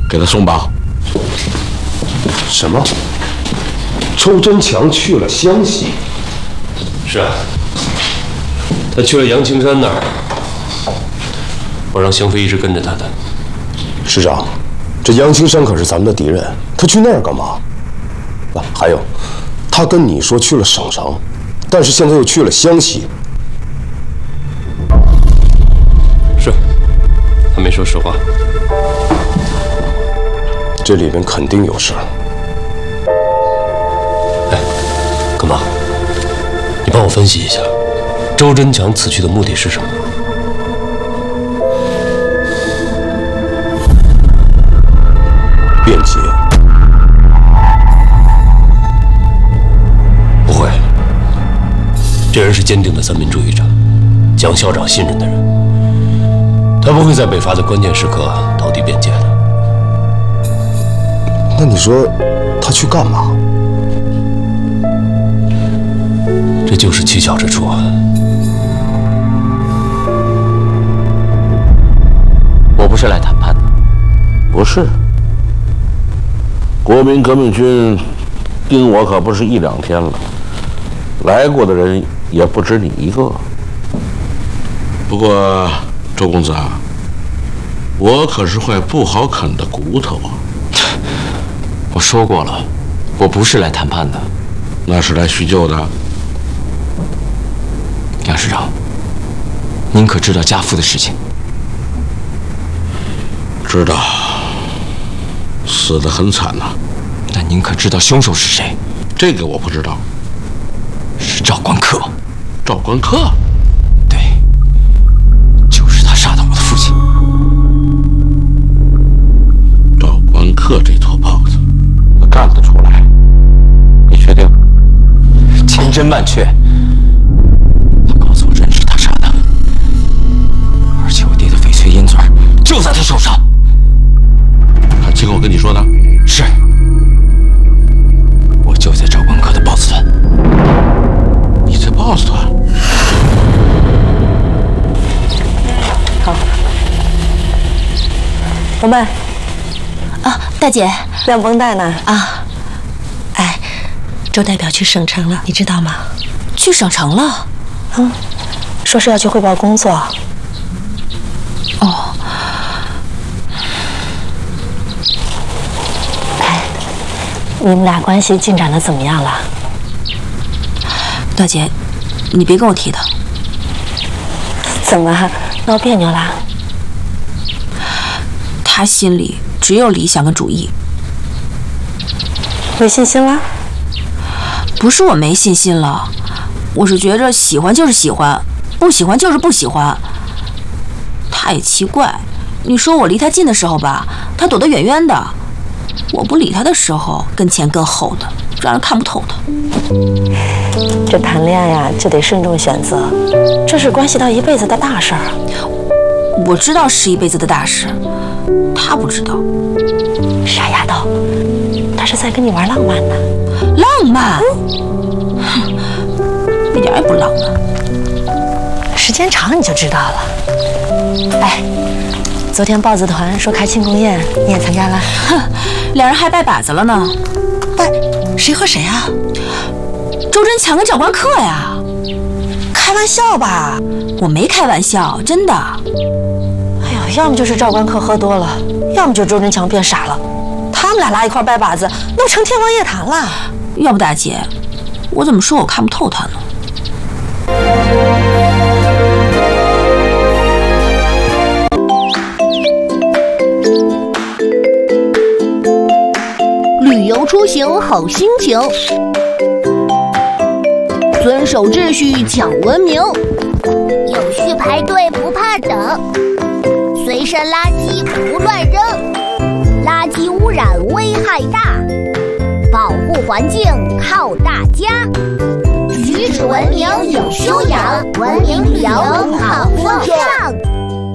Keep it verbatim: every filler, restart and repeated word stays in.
给他送吧。 什么？周真强去了湘西？ 是啊，他去了杨青山那儿，我让香飞一直跟着他的。 师长，这杨青山可是咱们的敌人，他去那儿干嘛？啊，还有，他跟你说去了省城，但是现在又去了湘西。 是，他没说实话。 这里面肯定有事。 哎，干嘛？你帮我分析一下，周真强此去的目的是什么？ 辩解。 不会，这人是坚定的三民主义者，蒋校长信任的人，他不会在北伐的关键时刻投递辩解的。 那你说他去干嘛？ 这就是蹊跷之处啊！ 我不是来谈判的。 不是，国民革命军盯我可不是一两天了，来过的人也不止你一个。不过，周公子啊，我可是块不好啃的骨头啊！ 我说过了，我不是来谈判的， 那是来叙旧的。 杨师长，您可知道家父的事情？ 知道，死得很惨呐。 那您可知道凶手是谁？ 这个我不知道。 是赵关克。 赵关克？ 对，就是他杀的我的父亲。 赵关克这坨炮子，他干得出来？你确定？ 千真万确。他告诉我人是他杀的，而且我爹的翡翠烟嘴就在他手上。 他亲口跟你说的？ 是。我就在赵关克的 boss 团。 你在 boss 团？ 好。đồng妹。 啊，大姐， 晾绷带呢？ 啊，哎，周代表去省城了，你知道吗？去省城了？ 嗯，说是要去汇报工作。 哦。 哎，你们俩关系进展的怎么样了？ 大姐，你别跟我提他。 怎么闹别扭啦？ 他心里只有理想跟主义。 没信心了？ 不是我没信心了，我是觉着喜欢就是喜欢，不喜欢就是不喜欢。他也奇怪，你说我离他近的时候吧，他躲得远远的；我不理他的时候，跟前跟后的，让人看不透他。 这谈恋爱呀，就得慎重选择，这是关系到一辈子的大事儿。 我知道是一辈子的大事，他不知道。 傻丫头，他是在跟你玩浪漫呢。 浪漫？哼、嗯，一点也不浪漫。 时间长你就知道了。哎，昨天豹子团说开庆功宴，你也参加了？ 哼，两人还拜把子了呢。 拜谁和谁啊？ 周真强跟赵关克呀。 开玩笑吧？ 我没开玩笑，真的。 哎呦，要么就是赵关克喝多了，要么就周真强变傻了。他们俩拉一块拜把子，那不成天方夜谭了？ 要不大姐，我怎么说我看不透他呢？ 旅游出行好心情，遵守秩序讲文明， 有序排队不怕等，随身垃圾不乱扔，垃圾污染危害大，保护环境靠大家，举止文明有修养，文明旅游好风尚。